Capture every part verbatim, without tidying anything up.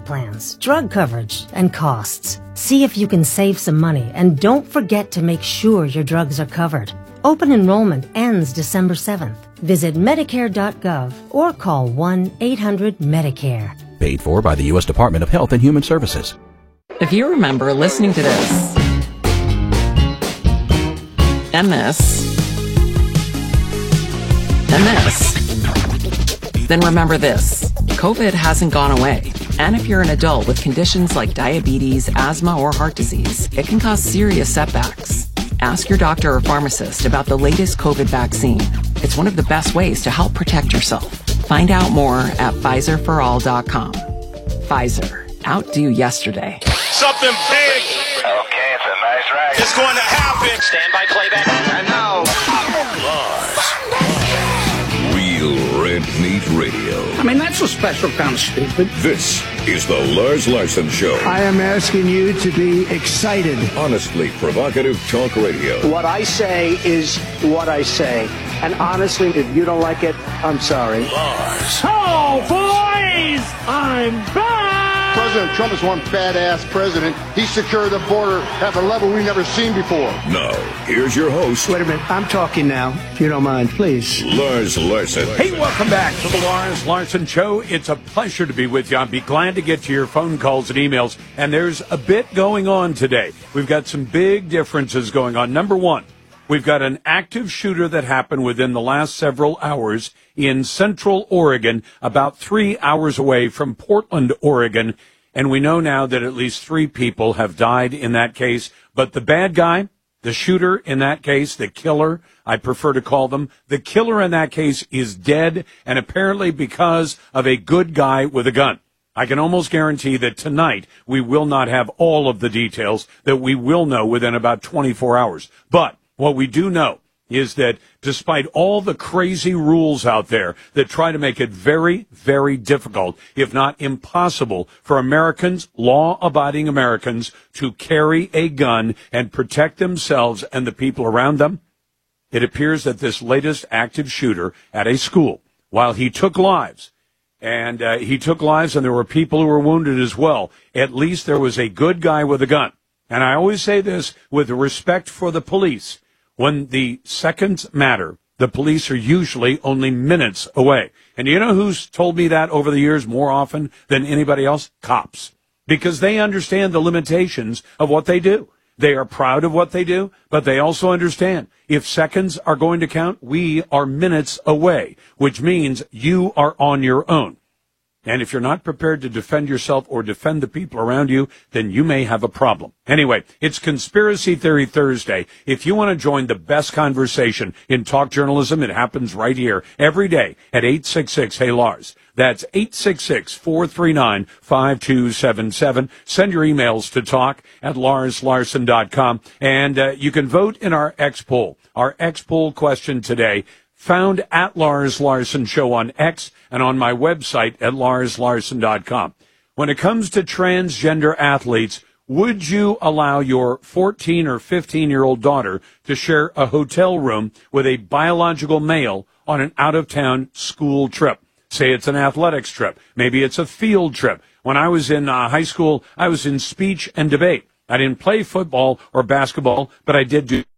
plans, drug coverage, and costs. See if you can save some money, and don't forget to make sure your drugs are covered. Open enrollment ends December seventh. Visit Medicare dot gov or call one eight hundred Medicare. Paid for by the U S Department of Health and Human Services. If you remember listening to this, and this, and this, then remember this. COVID hasn't gone away. And if you're an adult with conditions like diabetes, asthma, or heart disease, it can cause serious setbacks. Ask your doctor or pharmacist about the latest COVID vaccine. It's one of the best ways to help protect yourself. Find out more at Pfizer for all dot com. Pfizer. Outdo yesterday. Something big. Okay, it's a nice ride. It's going to happen. Stand by playback. And now, Real Red Meat Radio. I mean, that's a special kind of stupid. This is the Lars Larson Show. I am asking you to be excited. Honestly provocative talk radio. What I say is what I say. And honestly, if you don't like it, I'm sorry. Lars. Oh, boys! I'm back! President Trump is one badass president. He secured the border at a level we've never seen before. Now, here's your host. Wait a minute. I'm talking now, if you don't mind, please. Lars Larson. Hey, welcome back to the Lars Larson Show. It's a pleasure to be with you. I'll be glad to get to your phone calls and emails. And there's a bit going on today. We've got some big differences going on. Number one, we've got an active shooter that happened within the last several hours in Central Oregon, about three hours away from Portland, Oregon. And we know now that at least three people have died in that case. But the bad guy, the shooter in that case, the killer, I prefer to call them, the killer in that case is dead, and apparently because of a good guy with a gun. I can almost guarantee that tonight we will not have all of the details that we will know within about twenty-four hours. But what we do know is that despite all the crazy rules out there that try to make it very, very difficult, if not impossible, for Americans, law-abiding Americans, to carry a gun and protect themselves and the people around them, it appears that this latest active shooter at a school, while he took lives, and uh, he took lives and there were people who were wounded as well, at least there was a good guy with a gun. And I always say this with respect for the police. When the seconds matter, the police are usually only minutes away. And you know who's told me that over the years more often than anybody else? Cops. Because they understand the limitations of what they do. They are proud of what they do, but they also understand if seconds are going to count, we are minutes away, which means you are on your own. And if you're not prepared to defend yourself or defend the people around you, then you may have a problem. Anyway, it's Conspiracy Theory Thursday. If you want to join the best conversation in talk journalism, it happens right here every day at eight six six, hey Lars. That's eight six six, four three nine, five two seven seven. Send your emails to talk at lars larson dot com. And uh, you can vote in our X poll. Our X poll question today, found at Lars Larson Show on X and on my website at lars larson dot com. When it comes to transgender athletes, would you allow your fourteen or fifteen-year-old daughter to share a hotel room with a biological male on an out-of-town school trip? Say it's an athletics trip. Maybe it's a field trip. When I was in uh, high school, I was in speech and debate. I didn't play football or basketball, but I did do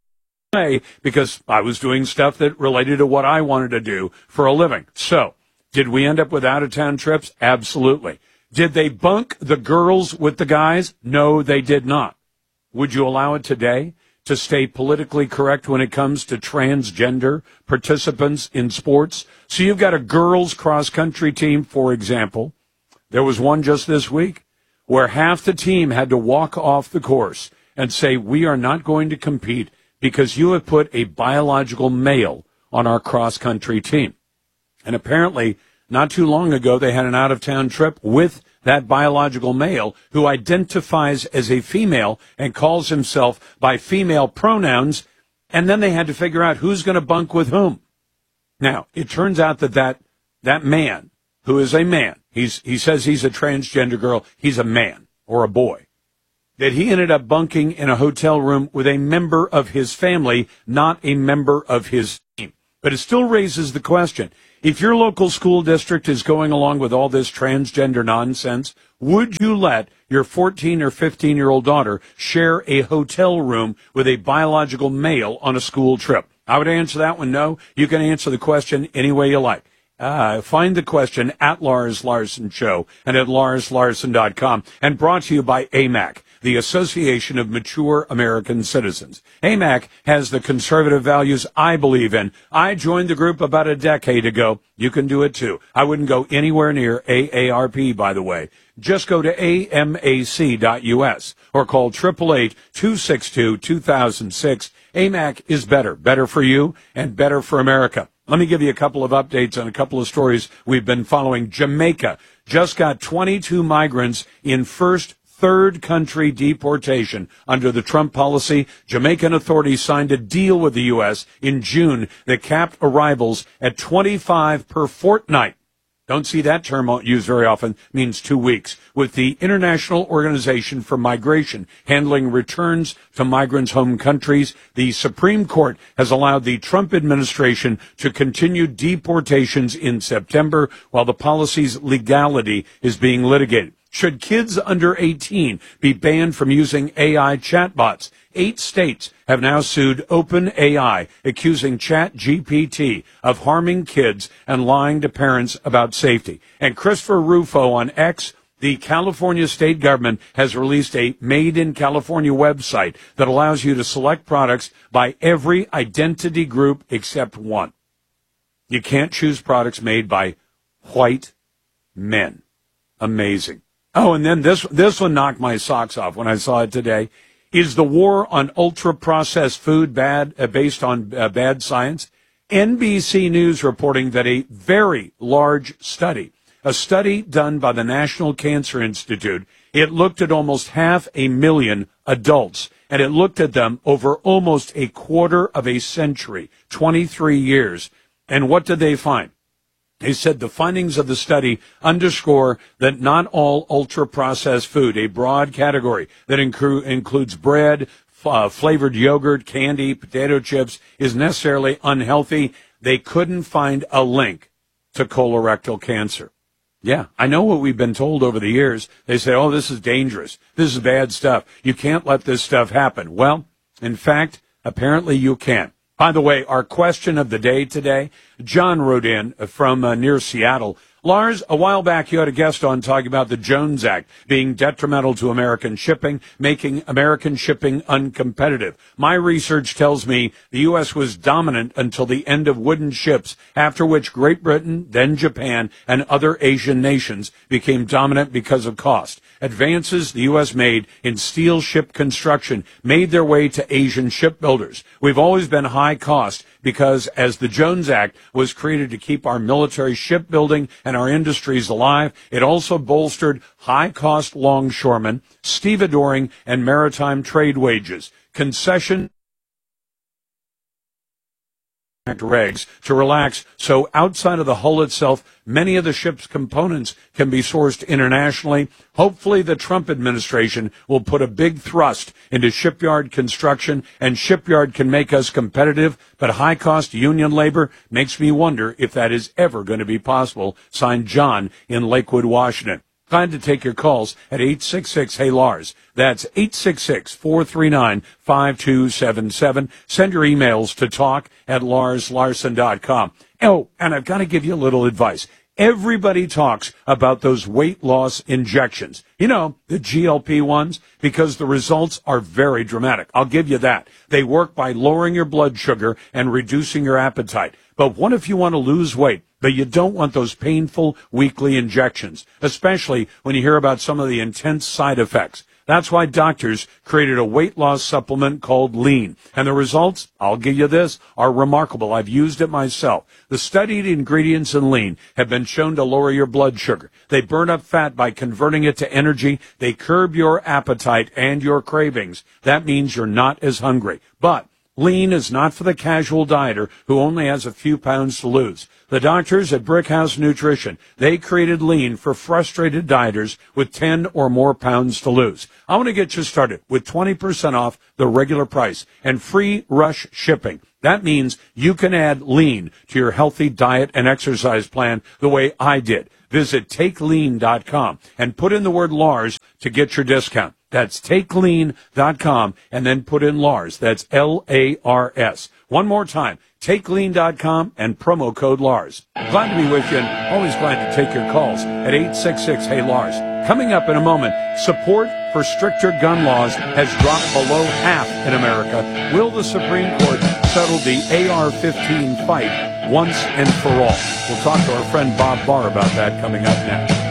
because I was doing stuff that related to what I wanted to do for a living. So, did we end up with out-of-town trips? Absolutely. Did they bunk the girls with the guys? No, they did not. Would you allow it today to stay politically correct when it comes to transgender participants in sports? So you've got a girls cross-country team, for example. There was one just this week where half the team had to walk off the course and say, we are not going to compete because you have put a biological male on our cross-country team. And apparently, not too long ago, they had an out-of-town trip with that biological male who identifies as a female and calls himself by female pronouns, and then they had to figure out who's going to bunk with whom. Now, it turns out that that, that man, who is a man, he's, he says he's a transgender girl, he's a man or a boy, that he ended up bunking in a hotel room with a member of his family, not a member of his team. But it still raises the question, if your local school district is going along with all this transgender nonsense, Would you let your fourteen or fifteen-year-old daughter share a hotel room with a biological male on a school trip? I would answer that one no. You can answer the question any way you like. Uh, find the question at Lars Larson Show and at lars larson dot com, and brought to you by A M A C, the Association of Mature American Citizens. A M A C has the conservative values I believe in. I joined the group about a decade ago. You can do it too. I wouldn't go anywhere near A A R P, by the way. Just go to A M A C dot U S or call eight eight eight, two six two, two thousand six. A M A C is better, better for you and better for America. Let me give you a couple of updates on a couple of stories we've been following. Jamaica just got twenty-two migrants in first third country deportation under the Trump policy. Jamaican authorities signed a deal with the U S in June that capped arrivals at twenty-five per fortnight. Don't see that term used very often. Means two weeks. With the International Organization for Migration handling returns to migrants' home countries, the Supreme Court has allowed the Trump administration to continue deportations in September while the policy's legality is being litigated. Should kids under eighteen be banned from using A I chatbots? Eight states have now sued OpenAI, accusing ChatGPT of harming kids and lying to parents about safety. And Christopher Rufo on X, the California state government has released a Made in California website that allows you to select products by every identity group except one. You can't choose products made by white men. Amazing. Oh, and then this this one knocked my socks off when I saw it today. Is the war on ultra-processed food bad, uh, based on uh, bad science? N B C News reporting that a very large study, a study done by the National Cancer Institute, it looked at almost half a million adults, and it looked at them over almost a quarter of a century, twenty-three years. And what did they find? They said the findings of the study underscore that not all ultra-processed food, a broad category that inclu- includes bread, uh, flavored yogurt, candy, potato chips, is necessarily unhealthy. They couldn't find a link to colorectal cancer. Yeah, I know what we've been told over the years. They say, oh, this is dangerous. This is bad stuff. You can't let this stuff happen. Well, in fact, apparently you can. By the way, our question of the day today, John wrote in from uh, near Seattle. Lars, a while back you had a guest on talking about the Jones Act being detrimental to American shipping, making American shipping uncompetitive. My research tells me the U S was dominant until the end of wooden ships, after which Great Britain, then Japan, and other Asian nations became dominant because of cost. Advances the U S made in steel ship construction made their way to Asian shipbuilders. We've always been high cost because as the Jones Act was created to keep our military shipbuilding and our industries alive, it also bolstered high-cost longshoremen, stevedoring, and maritime trade wages. Concession regs to relax, so outside of the hull itself, many of the ship's components can be sourced internationally. Hopefully the Trump administration will put a big thrust into shipyard construction, and shipyard can make us competitive, but high-cost union labor makes me wonder if that is ever going to be possible. Signed, John in Lakewood, Washington. Glad to take your calls at eight six six, hey Lars. That's eight six six, four three nine, five two seven seven. Send your emails to talk at lars larson dot com. Oh, and I've got to give you a little advice. Everybody talks about those weight loss injections. You know, the G L P ones, because the results are very dramatic. I'll give you that. They work by lowering your blood sugar and reducing your appetite. But what if you want to lose weight, but you don't want those painful weekly injections, especially when you hear about some of the intense side effects? That's why doctors created a weight loss supplement called Lean. And the results, I'll give you this, are remarkable. I've used it myself. The studied ingredients in Lean have been shown to lower your blood sugar. They burn up fat by converting it to energy. They curb your appetite and your cravings. That means you're not as hungry. But Lean is not for the casual dieter who only has a few pounds to lose. The doctors at Brickhouse Nutrition, they created Lean for frustrated dieters with ten or more pounds to lose. I want to get you started with twenty percent off the regular price and free rush shipping. That means you can add Lean to your healthy diet and exercise plan the way I did. Visit take lean dot com and put in the word Lars to get your discount. That's take lean dot com and then put in Lars. That's L A R S. One more time, take lean dot com and promo code Lars. Glad to be with you and always glad to take your calls at eight six six, hey Lars. Coming up in a moment, support for stricter gun laws has dropped below half in America. Will the Supreme Court settle the A R fifteen fight once and for all? We'll talk to our friend Bob Barr about that coming up next.